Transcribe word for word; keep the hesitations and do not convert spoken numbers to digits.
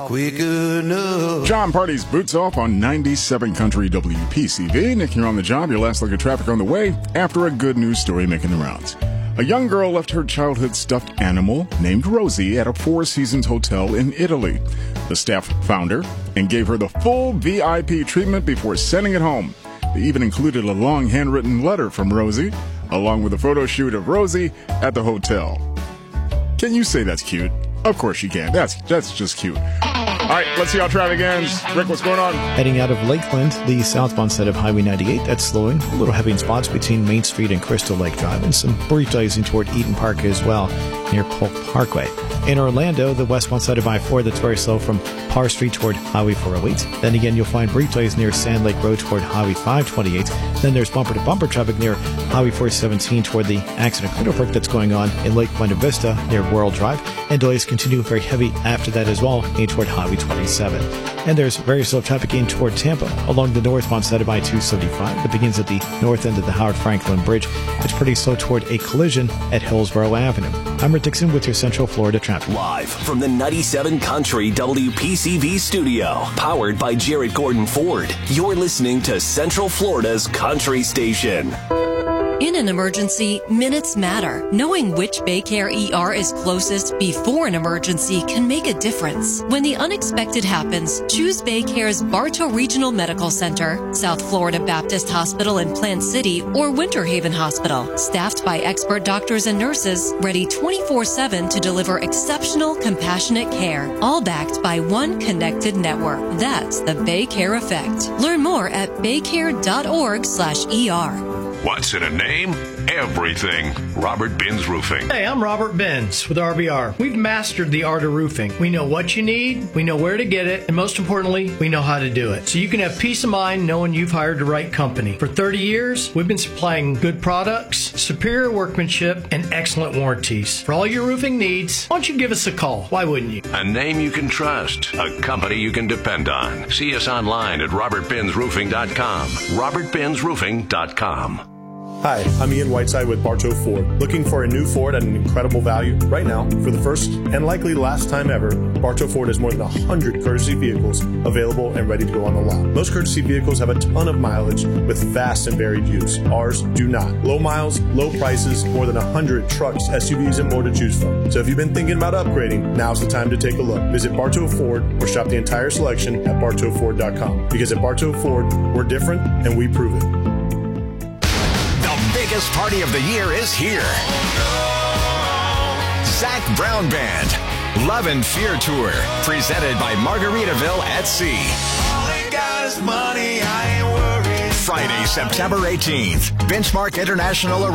Quick enough. John Party's Boots Off on ninety-seven Country W P C V. Nick, you're on the job. Your last look at traffic on the way after a good news story making the rounds. A young girl left her childhood stuffed animal named Rosie at a Four Seasons hotel in Italy. The staff found her and gave her the full V I P treatment before sending it home. They even included a long handwritten letter from Rosie, along with a photo shoot of Rosie at the hotel. Can you say that's cute? Of course you can. That's that's just cute. All right, let's see how traffic ends. Rick, what's going on? Heading out of Lakeland, the southbound side of Highway ninety-eight, that's slowing. A little heavy in spots between Main Street and Crystal Lake Drive, and some brief dicing toward Eaton Park as well, near Polk Parkway. In Orlando, the westbound side of I four, that's very slow from Parr Street toward Highway four oh eight. Then again, you'll find brief delays near Sand Lake Road toward Highway five twenty-eight. Then there's bumper-to-bumper traffic near Highway four seventeen toward the accident cradle park that's going on in Lake Buena Vista near World Drive. And delays continue very heavy after that as well, in toward Highway twenty-seven. And there's very slow traffic in toward Tampa along the northbound side of I two seventy-five that begins at the north end of the Howard Franklin Bridge. It's pretty slow toward a collision at Hillsborough Avenue. I'm Rick Dixon with your Central Florida traffic. Live from the ninety-seven Country W P C V studio, powered by Jarrett Gordon Ford. You're listening to Central Florida's Country Station. In an emergency, minutes matter. Knowing which Baycare E R is closest before an emergency can make a difference. When the unexpected happens, choose Baycare's Bartow Regional Medical Center, South Florida Baptist Hospital in Plant City, or Winter Haven Hospital. Staffed by expert doctors and nurses, ready twenty-four seven to deliver exceptional, compassionate care. All backed by one connected network. That's the Baycare effect. Learn more at baycare.org slash ER. What's in a name? Everything. Robert Binns Roofing. Hey, I'm Robert Binns with R B R. We've mastered the art of roofing. We know what you need, we know where to get it, and most importantly, we know how to do it. So you can have peace of mind knowing you've hired the right company. For thirty years, we've been supplying good products, superior workmanship, and excellent warranties. For all your roofing needs, why don't you give us a call? Why wouldn't you? A name you can trust. A company you can depend on. See us online at robert binns roofing dot com. robert binns roofing dot com. Hi, I'm Ian Whiteside with Bartow Ford. Looking for a new Ford at an incredible value? Right now, for the first and likely last time ever, Bartow Ford has more than one hundred courtesy vehicles available and ready to go on the lot. Most courtesy vehicles have a ton of mileage with vast and varied use. Ours do not. Low miles, low prices, more than one hundred trucks, S U Vs, and more to choose from. So if you've been thinking about upgrading, now's the time to take a look. Visit Bartow Ford or shop the entire selection at bartow ford dot com. Because at Bartow Ford, we're different and we prove it. The biggest party of the year is here. Zac Brown Band, Love and Fear Tour, presented by Margaritaville at Sea. Friday, September eighteenth, Benchmark International